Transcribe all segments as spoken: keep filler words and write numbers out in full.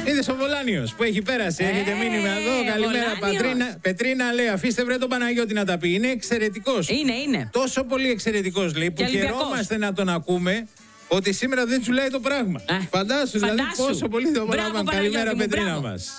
Είδες ο Βολάνιος που έχει πέρασει. Έχετε μήνυμα εδώ. Καλημέρα, Πατρίνα. Πετρίνα λέει: αφήστε βρε τον Παναγιώτη να τα πει. Είναι εξαιρετικός. Είναι, είναι. Τόσο πολύ εξαιρετικός λέει που χαιρόμαστε να τον ακούμε. Ότι σήμερα δεν τσουλάει το πράγμα. Ε, φαντάσου, δηλαδή φαντάσου. πόσο πολύ το πράγμα. Καλημέρα, Πετρίνα μας.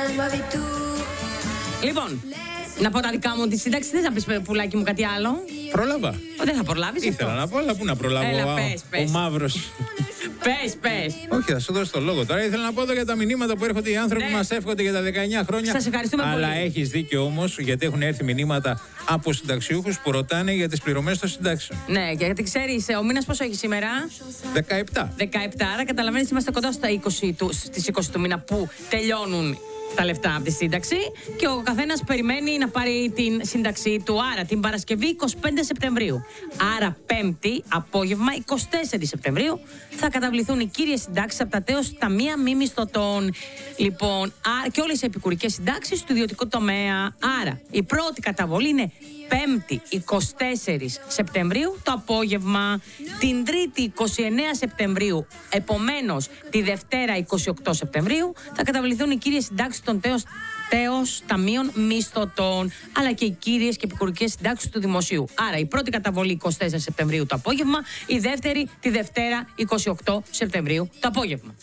Λοιπόν, να πω τα δικά μου τη σύνταξη. Θες να πεις, πουλάκι μου, κάτι άλλο? Πρόλαβα. Δεν θα προλάβεις. Ήθελα αυτό. να πω, αλλά πού να προλάβω. Έλα, ο, πες, πες. ο μαύρος. Πες, πες. Όχι, θα σου δώσω το λόγο. Τώρα ήθελα να πω εδώ για τα μηνύματα που έρχονται οι άνθρωποι που Ναι. μας εύχονται για τα δεκαεννιά χρόνια. Σας ευχαριστούμε αλλά πολύ. έχεις δίκιο όμως, γιατί έχουν έρθει μηνύματα από συνταξιούχους που ρωτάνε για τις πληρωμές των συντάξεων. Ναι, γιατί ξέρεις, ο μήνας πόσο έχει σήμερα? δεκαεπτά. δεκαεπτά, άρα καταλαβαίνεις είμαστε κοντά στα είκοσι του, στις είκοσι του μήνα που τελειώνουν τα λεφτά από τη σύνταξη και ο καθένας περιμένει να πάρει την σύνταξή του. Άρα την Παρασκευή είκοσι πέντε Σεπτεμβρίου. Άρα Πέμπτη απόγευμα είκοσι τέσσερα Σεπτεμβρίου θα καταβληθούν οι κύριες συντάξεις από τα τέος ταμεία μη μισθωτών. Λοιπόν, α, και όλες οι επικουρικές συντάξεις του ιδιωτικού τομέα. Άρα η πρώτη καταβολή είναι Πέμπτη είκοσι τέσσερα Σεπτεμβρίου το απόγευμα, την Τρίτη είκοσι εννέα Σεπτεμβρίου, επομένως τη Δευτέρα είκοσι οκτώ Σεπτεμβρίου θα καταβληθούν οι κύριες συντάξεις των τέος, τέος ταμείων μισθωτών, αλλά και οι κύριες και επικουρικές συντάξεις του δημοσίου. Άρα η πρώτη καταβολή είκοσι τέσσερα Σεπτεμβρίου το απόγευμα, η δεύτερη τη Δευτέρα είκοσι οκτώ Σεπτεμβρίου το απόγευμα.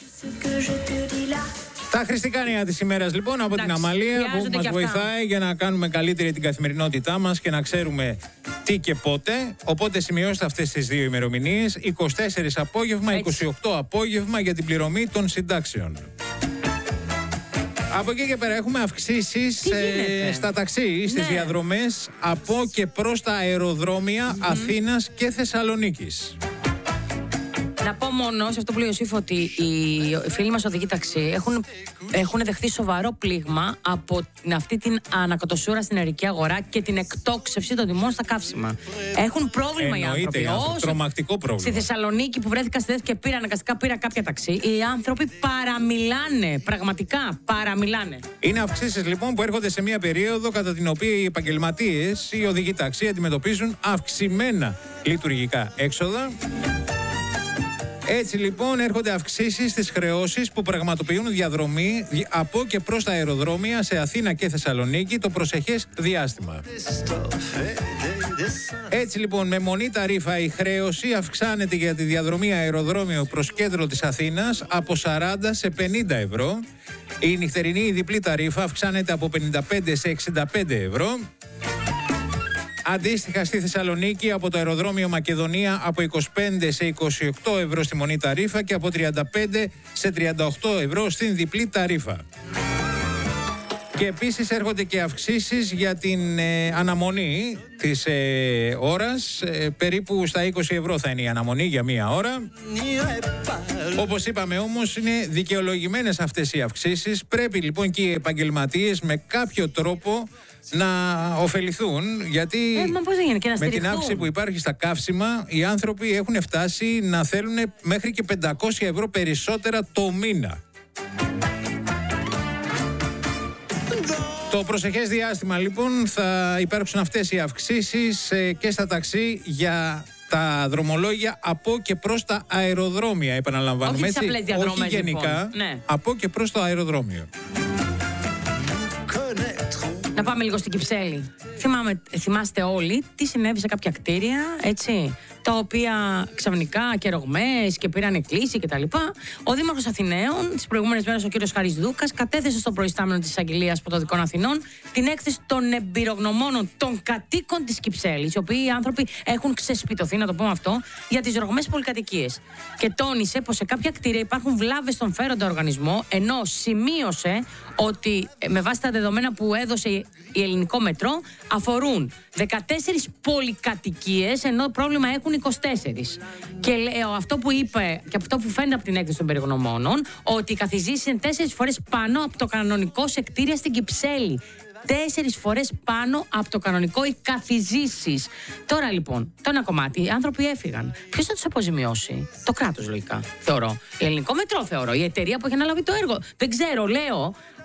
Τα χριστιανικά της ημέρας λοιπόν από Εντάξει, την Αμαλία που μας αυτά. βοηθάει για να κάνουμε καλύτερη την καθημερινότητά μας και να ξέρουμε τι και πότε. Οπότε σημειώστε αυτές τις δύο ημερομηνίες, είκοσι τέσσερα απόγευμα, Έτσι. είκοσι οκτώ απόγευμα για την πληρωμή των συντάξεων. Από εκεί και πέρα έχουμε αυξήσεις ε, στα ταξί, στις Ναι. διαδρομές από και προς τα αεροδρόμια mm-hmm. Αθήνας και Θεσσαλονίκης. Να πω μόνο σε αυτό που λέει ο Ιωσήφ ότι οι φίλοι μας οδηγοί ταξί έχουν, έχουν δεχθεί σοβαρό πλήγμα από αυτή την ανακατοσούρα στην ενεργειακή αγορά και την εκτόξευση των τιμών στα καύσιμα. Έχουν πρόβλημα οι άνθρωποι. Εννοείται, οι άνθρωποι. Τρομακτικό πρόβλημα. Στη Θεσσαλονίκη που βρέθηκα στη δεύτερη και πήρα αναγκαστικά πήρα κάποια ταξί, οι άνθρωποι παραμιλάνε. Πραγματικά παραμιλάνε. Είναι αυξήσεις λοιπόν που έρχονται σε μια περίοδο κατά την οποία οι επαγγελματίες, οι οδηγοί ταξί αντιμετωπίζουν αυξημένα λειτουργικά έξοδα. Έτσι λοιπόν έρχονται αυξήσεις στις χρεώσεις που πραγματοποιούν διαδρομή από και προς τα αεροδρόμια σε Αθήνα και Θεσσαλονίκη το προσεχές διάστημα. Έτσι λοιπόν με μονή ταρίφα η χρέωση αυξάνεται για τη διαδρομή αεροδρόμιο προς κέντρο της Αθήνας από σαράντα σε πενήντα ευρώ. Η νυχτερινή η διπλή ταρίφα αυξάνεται από πενήντα πέντε σε εξήντα πέντε ευρώ. Αντίστοιχα στη Θεσσαλονίκη από το αεροδρόμιο Μακεδονία από είκοσι πέντε σε είκοσι οκτώ ευρώ στη μονή ταρίφα και από τριάντα πέντε σε τριάντα οκτώ ευρώ στην διπλή ταρίφα. Και επίσης έρχονται και αυξήσεις για την ε, αναμονή της ε, ώρας. Ε, περίπου στα είκοσι ευρώ θα είναι η αναμονή για μία ώρα. Όπως είπαμε όμως είναι δικαιολογημένες αυτές οι αυξήσεις. Πρέπει λοιπόν και οι επαγγελματίες με κάποιο τρόπο να ωφεληθούν, γιατί ε, μα πώς έγινε, και να με την στηριχθούν. αύξηση που υπάρχει στα καύσιμα οι άνθρωποι έχουν φτάσει να θέλουν μέχρι και πεντακόσια ευρώ περισσότερα το μήνα. Το προσεχές διάστημα λοιπόν θα υπάρξουν αυτές οι αυξήσεις ε, και στα ταξί για τα δρομολόγια από και προς τα αεροδρόμια, επαναλαμβάνουμε. Όχι τις απλές διαδρομές, όχι γενικά, λοιπόν. Ναι. από και προς το αεροδρόμιο. Να πάμε λίγο στην Κυψέλη. Θυμάμαι, θυμάστε όλοι τι συνέβη σε κάποια κτίρια, έτσι, τα οποία ξαφνικά και ρογμές και πήραν κλίση κτλ. Ο Δήμαρχος Αθηναίων, τις προηγούμενες μέρες ο κύριος Χαρίς Δούκας, κατέθεσε στο προϊστάμενο της Εισαγγελίας Πρωτοδικών Αθηνών την έκθεση των εμπειρογνωμόνων των κατοίκων της Κυψέλης, οι οποίοι οι άνθρωποι έχουν ξεσπιτωθεί, να το πούμε αυτό, για τις ρογμές πολυκατοικίες. Και τόνισε πως σε κάποια κτίρια υπάρχουν βλάβες στον φέροντα οργανισμό, ενώ σημείωσε ότι με βάση τα δεδομένα που έδωσε η Ελληνικό Μετρό αφορούν δεκατέσσερις πολυκατοικίες, ενώ πρόβλημα έχουν είκοσι τέσσερις. Και λέω αυτό που είπε και αυτό που φαίνεται από την έκθεση των περιγνωμόνων, ότι οι καθιζήσεις είναι τέσσερις φορές πάνω από το κανονικό σε κτίρια στην Κυψέλη. Τέσσερις φορές πάνω από το κανονικό οι καθιζήσεις. Τώρα λοιπόν, το ένα κομμάτι, οι άνθρωποι έφυγαν. Ποιος θα τους αποζημιώσει? Το κράτος λογικά, θεωρώ. Η Ελληνικό Μετρό θεωρώ. Η εταιρεία που έχει αναλάβει το έργο. Δεν ξέρω, λέω.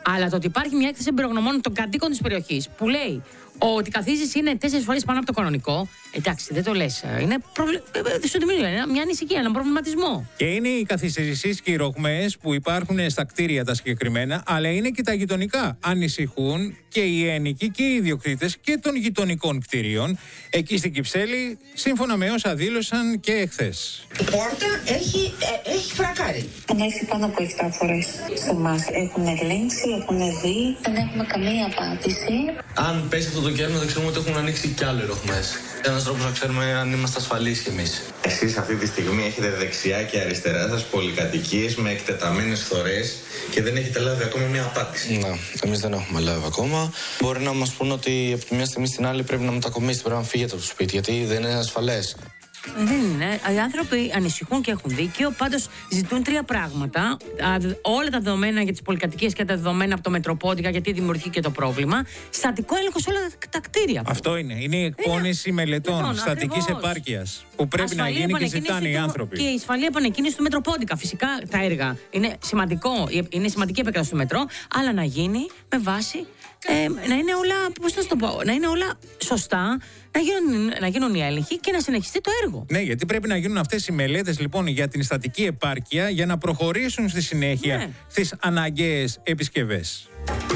Αλλά το ότι υπάρχει μια έκθεση εμπειρογνωμόνων των κατοίκων της περιοχής που λέει ότι η καθίζηση είναι τέσσερις φορές πάνω από το κανονικό. Εντάξει, δεν το λες. Είναι, προβλε... είναι μια ανησυχία, ένα προβληματισμό. Και είναι οι καθυστερήσεις και οι ρογμές που υπάρχουν στα κτίρια τα συγκεκριμένα, αλλά είναι και τα γειτονικά. Ανησυχούν και οι ένοικοι και οι ιδιοκτήτες και των γειτονικών κτίριων. Εκεί στην Κυψέλη, σύμφωνα με όσα δήλωσαν και εχθές. Η πόρτα έχει, ε, έχει φρακάρει. Έχουν έρθει πάνω από επτά φορές σε εμάς. Έχουν ελέγξει, έχουν δει. Δεν έχουμε καμία απάντηση. Αν πέσει αυτό το κέρμα, θα ξέρουμε ότι έχουν ανοίξει κι άλλοι ρογμές. Ένας τρόπος να ξέρουμε αν είμαστε ασφαλείς κι εμείς. Εσείς αυτή τη στιγμή έχετε δεξιά και αριστερά σας πολυκατοικίες με εκτεταμένες θωρές και δεν έχετε λάβει ακόμα μια απάντηση. Ναι, εμείς δεν έχουμε λάβει ακόμα. Μπορεί να μας πούν ότι από τη μια στιγμή στην άλλη πρέπει να μετακομίσετε, πρέπει να φύγετε από το σπίτι, γιατί δεν είναι ασφαλές. Δεν είναι. Οι άνθρωποι ανησυχούν και έχουν δίκιο. Πάντως ζητούν τρία πράγματα. Όλα τα δεδομένα για τις πολυκατοικίες και τα δεδομένα από το Μετροπόντικα, γιατί δημιουργεί και το πρόβλημα. Στατικό έλεγχο σε όλα τα κτίρια. Αυτό είναι. Είναι η εκπόνηση είναι... μελετών λοιπόν, στατικής επάρκειας που πρέπει ασφαλή να γίνει και ζητάνε οι άνθρωποι. Και η ασφαλή επανεκκίνηση του Μετροπόντικα. Φυσικά τα έργα είναι σημαντικό, είναι σημαντική επέκταση του μετρό, αλλά να γίνει με βάση. Ε, να είναι όλα, πώς να το πω, να είναι όλα σωστά, να γίνουν, να γίνουν οι έλεγχοι και να συνεχιστεί το έργο. Ναι, γιατί πρέπει να γίνουν αυτές οι μελέτες λοιπόν για την στατική επάρκεια για να προχωρήσουν στη συνέχεια ναι. στις αναγκαίες επισκευές.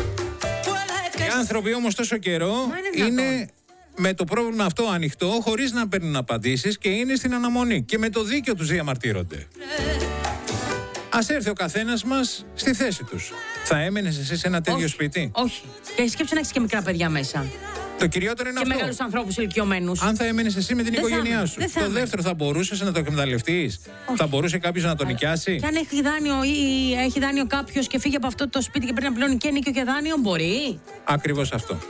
Οι άνθρωποι όμως τόσο καιρό είναι, είναι με το πρόβλημα αυτό ανοιχτό, χωρίς να παίρνουν απαντήσεις και είναι στην αναμονή και με το δίκαιο τους διαμαρτύρονται. Ας έρθει ο καθένας μας στη θέση τους. Θα έμενες εσύ σε ένα τέτοιο όχι, σπίτι? Όχι. Και σκέψου να έχεις και μικρά παιδιά μέσα. Το κυριότερο είναι και αυτό. Και μεγάλους ανθρώπους ηλικιωμένους. Αν θα έμενες εσύ με την δεν οικογένειά σου. Το έμενε. Δεύτερο, θα μπορούσες να το εκμεταλλευτείς? Θα μπορούσε κάποιος να το νοικιάσει? Και αν έχει δάνειο ή έχει δάνειο κάποιος και φύγει από αυτό το σπίτι και πρέπει να πληρώνει και νοίκιο και δάνειο, μπορεί. Ακριβώς αυτό.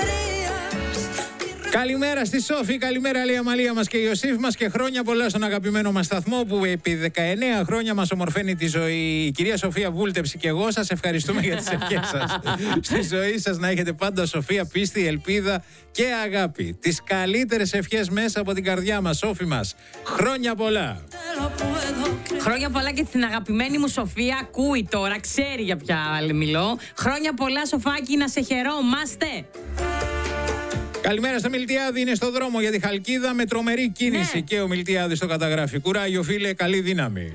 Καλημέρα στη Σόφη, καλημέρα λέει η Αμαλία μας και η Ιωσήφ μας και χρόνια πολλά στον αγαπημένο μας σταθμό που επί δεκαεννέα χρόνια μας ομορφαίνει τη ζωή. Η κυρία Σοφία Βούλτεψη και εγώ σας ευχαριστούμε για τις ευχές σας. Στη ζωή σας να έχετε πάντα Σοφία, πίστη, ελπίδα και αγάπη. Τις καλύτερες ευχές μέσα από την καρδιά μας, Σόφη μας. Χρόνια πολλά. Χρόνια πολλά και στην αγαπημένη μου Σοφία, ακούει τώρα, ξέρει για ποια άλλη μιλώ. Χρόνια πολλά Σοφάκη, να σε χαιρόμαστε. Καλημέρα στο Μιλτιάδη, είναι στο δρόμο για τη Χαλκίδα με τρομερή κίνηση ναι. και ο Μιλτιάδης το καταγράφει. Κουράγιο φίλε, καλή δύναμη.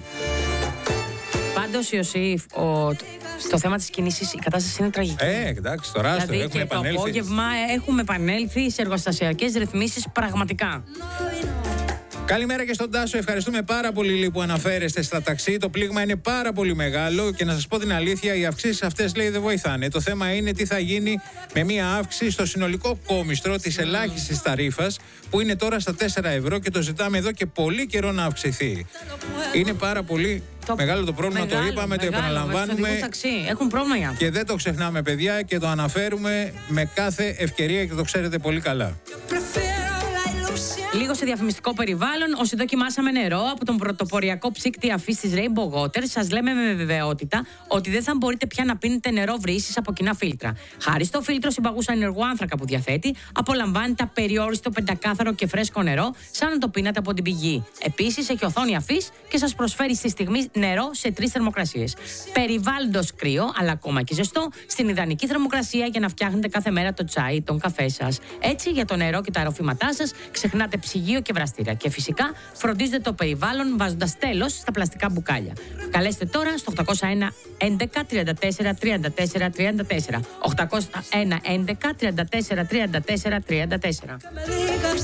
Πάντως Ιωσήφ, ο... στο θέμα της κίνησης η κατάσταση είναι τραγική. Ε, εντάξει, τώρα άστο, δηλαδή, έχουμε επανέλθει. Το απόγευμα έχουμε επανέλθει σε εργοστασιακές ρυθμίσεις πραγματικά. Καλημέρα και στον Τάσο. Ευχαριστούμε πάρα πολύ που αναφέρεστε στα ταξί. Το πλήγμα είναι πάρα πολύ μεγάλο και να σας πω την αλήθεια, οι αυξήσεις αυτές λέει δεν βοηθάνε. Το θέμα είναι τι θα γίνει με μια αύξηση στο συνολικό κόμιστρο της ελάχιστης ταρίφας που είναι τώρα στα τέσσερα ευρώ και το ζητάμε εδώ και πολύ καιρό να αυξηθεί. Είναι πάρα πολύ το... μεγάλο το πρόβλημα, μεγάλο, το είπαμε, μεγάλο, το επαναλαμβάνουμε. Έχουν πρόβλημα για. Και δεν το ξεχνάμε, παιδιά, και το αναφέρουμε με κάθε ευκαιρία και το ξέρετε πολύ καλά. Λίγο σε διαφημιστικό περιβάλλον, όσοι δοκιμάσαμε νερό από τον πρωτοποριακό ψύκτη αφής της Rainbow Water, σας λέμε με βεβαιότητα ότι δεν θα μπορείτε πια να πίνετε νερό βρύσης από κοινά φίλτρα. Χάρη στο φίλτρο συμπαγούσα ενεργοάνθρακα που διαθέτει, απολαμβάνετε απεριόριστο πεντακάθαρο και φρέσκο νερό, σαν να το πίνατε από την πηγή. Επίσης, έχει οθόνη αφής και σας προσφέρει στη στιγμή νερό σε τρεις θερμοκρασίες. Περιβάλλοντος κρύο, αλλά ακόμα και ζεστό, στην ιδανική θερμοκρασία για να φτιάχνετε κάθε μέρα το τσάι, τον καφέ σας. Έτσι, για το νερό και τα ροφήματά σας, ξεχνάτε ψυγείο και βραστήρα. Και φυσικά φροντίζετε το περιβάλλον βάζοντας τέλος στα πλαστικά μπουκάλια. Καλέστε τώρα στο οκτακόσια ένα έντεκα τριάντα τέσσερα τριάντα τέσσερα τριάντα τέσσερα. οκτακόσια ένα έντεκα τριάντα τέσσερα τριάντα τέσσερα τριάντα τέσσερα.